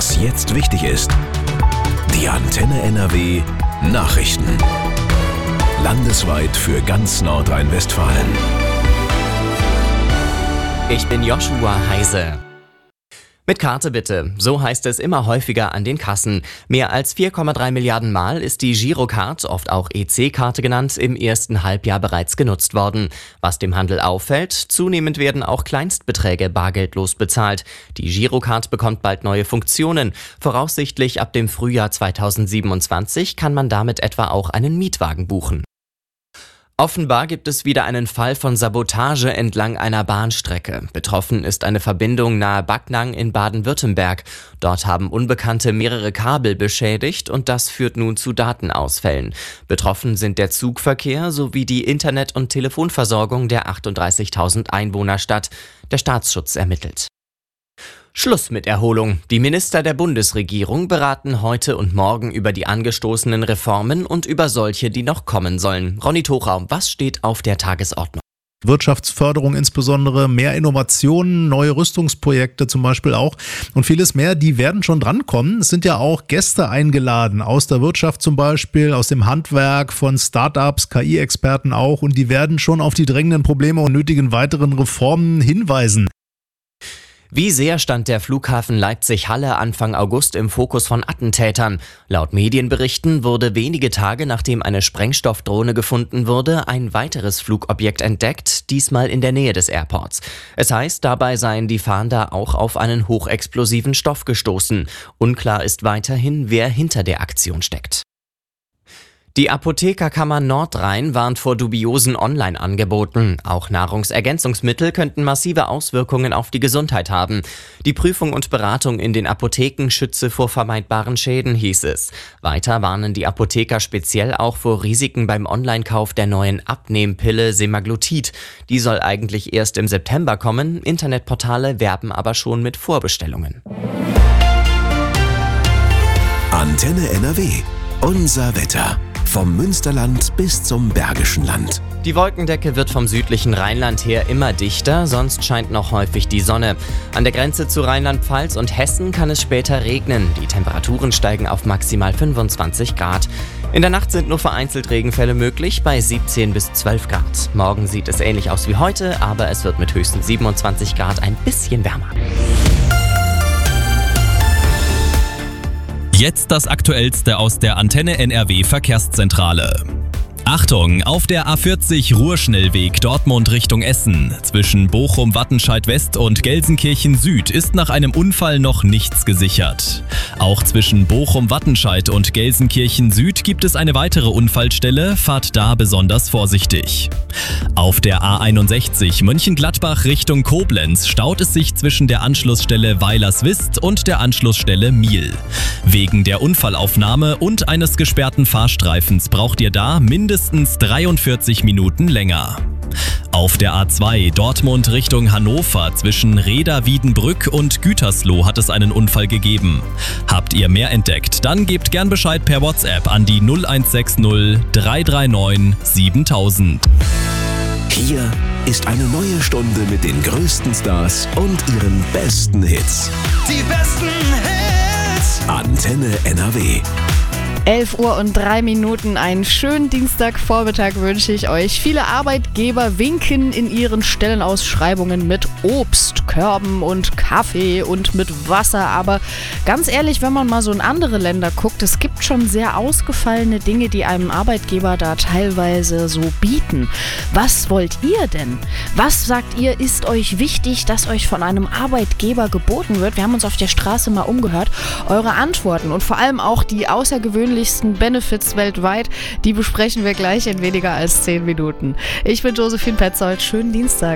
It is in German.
Was jetzt wichtig ist. Die Antenne NRW Nachrichten. Landesweit für ganz Nordrhein-Westfalen. Ich bin Joshua Heise. Mit Karte bitte, so heißt es immer häufiger an den Kassen. Mehr als 4,3 Milliarden Mal ist die Girocard, oft auch EC-Karte genannt, im ersten Halbjahr bereits genutzt worden. Was dem Handel auffällt, zunehmend werden auch Kleinstbeträge bargeldlos bezahlt. Die Girocard bekommt bald neue Funktionen. Voraussichtlich ab dem Frühjahr 2027 kann man damit etwa auch einen Mietwagen buchen. Offenbar gibt es wieder einen Fall von Sabotage entlang einer Bahnstrecke. Betroffen ist eine Verbindung nahe Backnang in Baden-Württemberg. Dort haben Unbekannte mehrere Kabel beschädigt und das führt nun zu Datenausfällen. Betroffen sind der Zugverkehr sowie die Internet- und Telefonversorgung der 38.000 Einwohnerstadt. Der Staatsschutz ermittelt. Schluss mit Erholung. Die Minister der Bundesregierung beraten heute und morgen über die angestoßenen Reformen und über solche, die noch kommen sollen. Ronny Thorau, was steht auf der Tagesordnung? Wirtschaftsförderung insbesondere, mehr Innovationen, neue Rüstungsprojekte zum Beispiel auch und vieles mehr, die werden schon drankommen. Es sind ja auch Gäste eingeladen, aus der Wirtschaft zum Beispiel, aus dem Handwerk, von Startups, KI-Experten auch, und die werden schon auf die drängenden Probleme und nötigen weiteren Reformen hinweisen. Wie sehr stand der Flughafen Leipzig-Halle Anfang August im Fokus von Attentätern? Laut Medienberichten wurde wenige Tage nachdem eine Sprengstoffdrohne gefunden wurde, ein weiteres Flugobjekt entdeckt, diesmal in der Nähe des Airports. Es heißt, dabei seien die Fahnder auch auf einen hochexplosiven Stoff gestoßen. Unklar ist weiterhin, wer hinter der Aktion steckt. Die Apothekerkammer Nordrhein warnt vor dubiosen Online-Angeboten. Auch Nahrungsergänzungsmittel könnten massive Auswirkungen auf die Gesundheit haben. Die Prüfung und Beratung in den Apotheken schütze vor vermeidbaren Schäden, hieß es. Weiter warnen die Apotheker speziell auch vor Risiken beim Online-Kauf der neuen Abnehmpille Semaglutid. Die soll eigentlich erst im September kommen. Internetportale werben aber schon mit Vorbestellungen. Antenne NRW. Unser Wetter. Vom Münsterland bis zum Bergischen Land. Die Wolkendecke wird vom südlichen Rheinland her immer dichter, sonst scheint noch häufig die Sonne. An der Grenze zu Rheinland-Pfalz und Hessen kann es später regnen. Die Temperaturen steigen auf maximal 25 Grad. In der Nacht sind nur vereinzelt Regenfälle möglich, bei 17 bis 12 Grad. Morgen sieht es ähnlich aus wie heute, aber es wird mit höchstens 27 Grad ein bisschen wärmer. Jetzt das Aktuellste aus der Antenne NRW Verkehrszentrale. Achtung, auf der A40 Ruhrschnellweg Dortmund Richtung Essen. Zwischen Bochum-Wattenscheid West und Gelsenkirchen Süd ist nach einem Unfall noch nichts gesichert. Auch zwischen Bochum-Wattenscheid und Gelsenkirchen Süd gibt es eine weitere Unfallstelle, fahrt da besonders vorsichtig. Auf der A61 Mönchengladbach Richtung Koblenz staut es sich zwischen der Anschlussstelle Weilerswist und der Anschlussstelle Miel. Wegen der Unfallaufnahme und eines gesperrten Fahrstreifens braucht ihr da mindestens 43 Minuten länger. Auf der A2 Dortmund Richtung Hannover zwischen Reda-Wiedenbrück und Gütersloh hat es einen Unfall gegeben. Habt ihr mehr entdeckt, dann gebt gern Bescheid per WhatsApp an die 0160 339 7000. Hier ist eine neue Stunde mit den größten Stars und ihren besten Hits. Die besten Hits. Antenne NRW. 11:03 Uhr, einen schönen Dienstagvormittag wünsche ich euch. Viele Arbeitgeber winken in ihren Stellenausschreibungen mit Obstkörben und Kaffee und mit Wasser. Aber ganz ehrlich, wenn man mal so in andere Länder guckt, es gibt schon sehr ausgefallene Dinge, die einem Arbeitgeber da teilweise so bieten. Was wollt ihr denn? Was sagt ihr, ist euch wichtig, dass euch von einem Arbeitgeber geboten wird? Wir haben uns auf der Straße mal umgehört. Eure Antworten und vor allem auch die außergewöhnlichsten Benefits weltweit, die besprechen wir gleich in weniger als 10 Minuten. Ich bin Josephine Petzold. Schönen Dienstag.